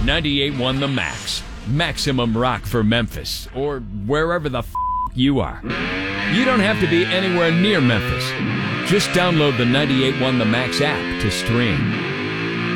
98.1 The Max. Maximum rock for Memphis, or wherever the you are. You don't have to be anywhere near Memphis. Just download the 98.1 The Max app to stream.